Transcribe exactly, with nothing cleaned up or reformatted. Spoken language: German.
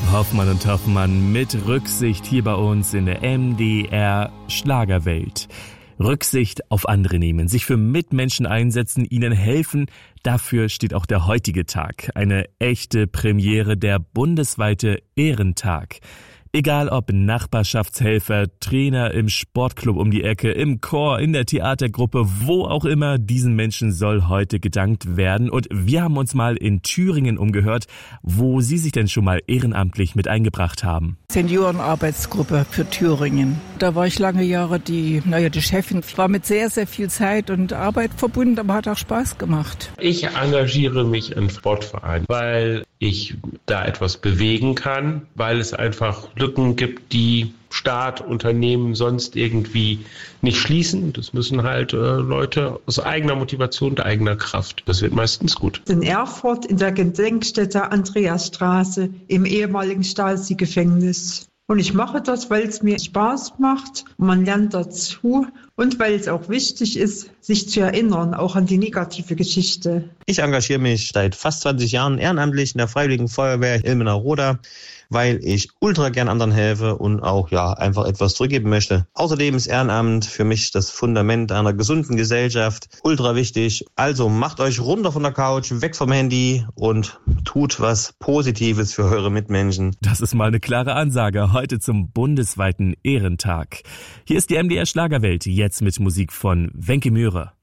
Hoffmann und Hoffmann mit Rücksicht hier bei uns in der M D R Schlagerwelt. Rücksicht auf andere nehmen, sich für Mitmenschen einsetzen, ihnen helfen, dafür steht auch der heutige Tag. Eine echte Premiere, der bundesweite Ehrentag. Egal ob Nachbarschaftshelfer, Trainer im Sportclub um die Ecke, im Chor, in der Theatergruppe, wo auch immer, diesen Menschen soll heute gedankt werden. Und wir haben uns mal in Thüringen umgehört, wo Sie sich denn schon mal ehrenamtlich mit eingebracht haben. Seniorenarbeitsgruppe für Thüringen. Da war ich lange Jahre die, naja, die Chefin. War mit sehr, sehr viel Zeit und Arbeit verbunden, aber hat auch Spaß gemacht. Ich engagiere mich im Sportverein, weil ich da etwas bewegen kann, weil es einfach Lücken gibt, die Staat, Unternehmen sonst irgendwie nicht schließen. Das müssen halt äh, Leute aus eigener Motivation und eigener Kraft. Das wird meistens gut. In Erfurt in der Gedenkstätte Andreasstraße im ehemaligen Stasi-Gefängnis. Und ich mache das, weil es mir Spaß macht und man lernt dazu und weil es auch wichtig ist, sich zu erinnern, auch an die negative Geschichte. Ich engagiere mich seit fast zwanzig Jahren ehrenamtlich in der Freiwilligen Feuerwehr Ilmenau-Roda, weil ich ultra gern anderen helfe und auch ja einfach etwas zurückgeben möchte. Außerdem ist Ehrenamt für mich das Fundament einer gesunden Gesellschaft. Ultra wichtig. Also macht euch runter von der Couch, weg vom Handy und tut was Positives für eure Mitmenschen. Das ist mal eine klare Ansage heute zum bundesweiten Ehrentag. Hier ist die M D R Schlagerwelt, jetzt mit Musik von Wenke Mühre.